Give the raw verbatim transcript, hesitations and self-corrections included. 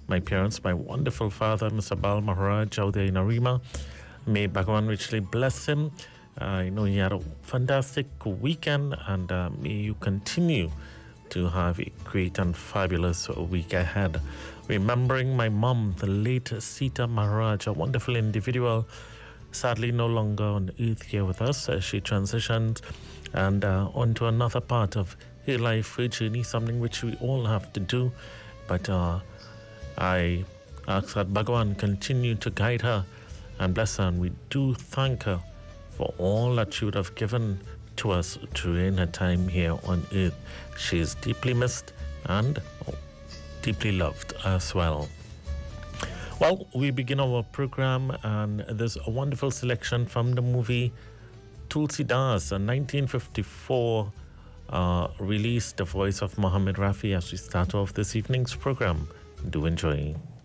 my parents, my wonderful father, Mister Bal Maharaj, out there in Arima. May Bhagavan richly bless him. Uh, I know he had a fantastic weekend, and uh, may you continue to have a great and fabulous week ahead. Remembering my mom, the late Sita Maharaj, a wonderful individual, sadly no longer on earth here with us. Uh, she transitioned and uh, onto another part of her life, her journey, something which we all have to do. But uh, I ask that Bhagavan continue to guide her and bless her, and we do thank her for all that she would have given to us during her time here on earth. She is deeply missed and oh, deeply loved as well. Well, we begin our program, and there's a wonderful selection from the movie Tulsidas, a nineteen fifty-four uh, release, the voice of Mohammed Rafi, as we start off this evening's program. Do enjoy.